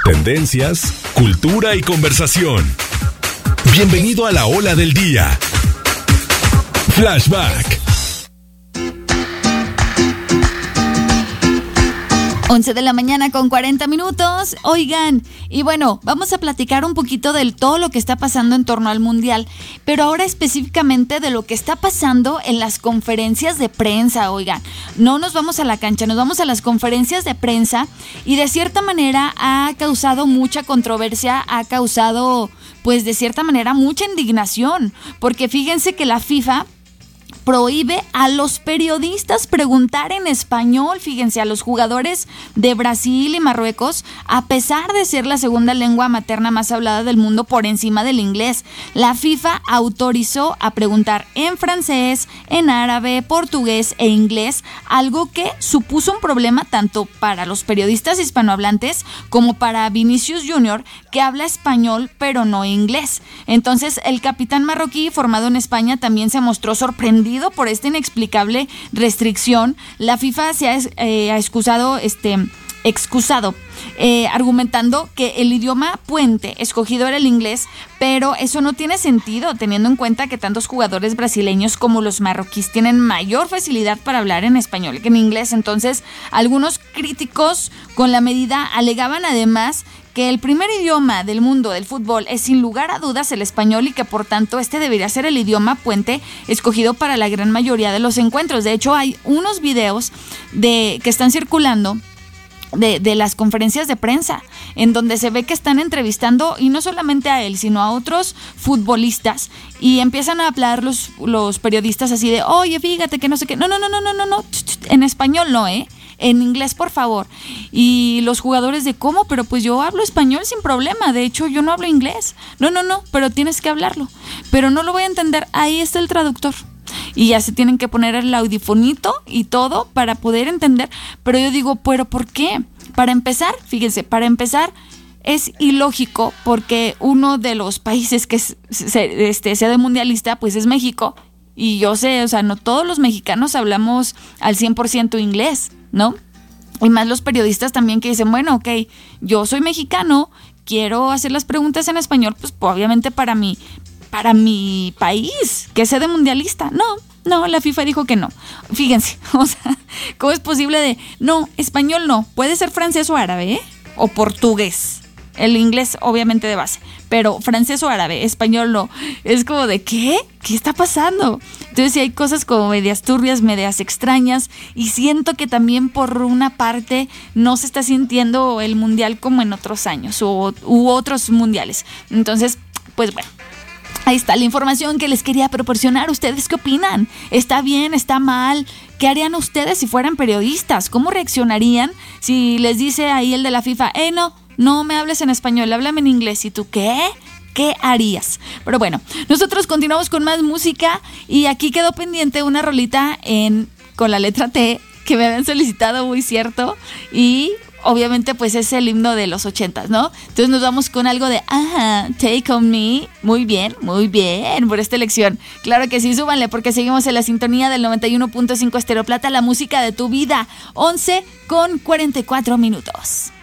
tendencias, cultura y conversación. Bienvenido a la ola del día. Flashback. 11 de la mañana con 40 minutos. Oigan, y bueno, vamos a platicar un poquito de todo lo que está pasando en torno al Mundial, pero ahora específicamente de lo que está pasando en las conferencias de prensa. Oigan, no nos vamos a la cancha, nos vamos a las conferencias de prensa y de cierta manera ha causado mucha controversia, ha causado pues de cierta manera mucha indignación, porque fíjense que la FIFA prohíbe a los periodistas preguntar en español, fíjense, a los jugadores de Brasil y Marruecos, a pesar de ser la segunda lengua materna más hablada del mundo por encima del inglés. La FIFA autorizó a preguntar en francés, en árabe, portugués e inglés, algo que supuso un problema tanto para los periodistas hispanohablantes como para Vinicius Junior, que habla español pero no inglés. Entonces, el capitán marroquí, formado en España, también se mostró sorprendido por esta inexplicable restricción. La FIFA se ha excusado, argumentando que el idioma puente escogido era el inglés, pero eso no tiene sentido teniendo en cuenta que tantos jugadores brasileños como los marroquíes tienen mayor facilidad para hablar en español que en inglés. Entonces, algunos críticos con la medida alegaban además que el primer idioma del mundo del fútbol es sin lugar a dudas el español y que por tanto este debería ser el idioma puente escogido para la gran mayoría de los encuentros. De hecho, hay unos videos que están circulando de las conferencias de prensa, en donde se ve que están entrevistando, y no solamente a él, sino a otros futbolistas, y empiezan a hablar los periodistas así de, oye, fíjate que no sé qué, no, en español no, en inglés, por favor. Y los jugadores de, ¿cómo? Pero pues yo hablo español sin problema, de hecho yo no hablo inglés. No, pero tienes que hablarlo. Pero no lo voy a entender, ahí está el traductor. Y ya se tienen que poner el audifonito y todo para poder entender. Pero yo digo, ¿pero por qué? Para empezar, fíjense, es ilógico porque uno de los países que sea de mundialista pues es México. Y yo sé, o sea, no todos los mexicanos hablamos al 100% inglés, ¿no? Y más los periodistas también que dicen, bueno, ok, yo soy mexicano, quiero hacer las preguntas en español, pues obviamente para mi país, que sea de mundialista. No, la FIFA dijo que no. Fíjense, o sea, ¿cómo es posible no, español no, puede ser francés o árabe, o portugués? El inglés obviamente de base, pero francés o árabe, español no. Es como de, ¿qué? ¿Qué está pasando? Entonces sí hay cosas como medias turbias, medias extrañas, y siento que también por una parte no se está sintiendo el mundial como en otros años u otros mundiales. Entonces, pues bueno, ahí está la información que les quería proporcionar. ¿Ustedes qué opinan? ¿Está bien? ¿Está mal? ¿Qué harían ustedes si fueran periodistas? ¿Cómo reaccionarían si les dice ahí el de la FIFA, no me hables en español, háblame en inglés? ¿Y tú qué? ¿Qué harías? Pero bueno, nosotros continuamos con más música y aquí quedó pendiente una rolita con la letra T que me habían solicitado, muy cierto, y obviamente pues es el himno de los 80s, ¿no? Entonces nos vamos con algo de Take On Me. Muy bien por esta elección. Claro que sí, súbanle porque seguimos en la sintonía del 91.5 Estéreo Plata, la música de tu vida. 11 con 44 minutos.